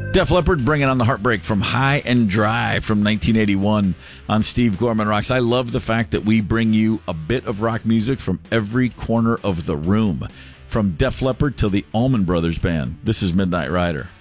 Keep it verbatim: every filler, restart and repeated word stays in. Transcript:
Def Leppard bringing on the heartbreak from High and Dry from nineteen eighty-one on Steve Gorman Rocks. I love the fact that we bring you a bit of rock music from every corner of the room, from Def Leppard to the Allman Brothers Band. This is Midnight Rider.